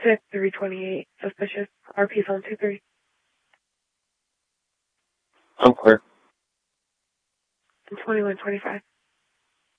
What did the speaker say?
328, suspicious. RP phone 23. I'm clear. 2125.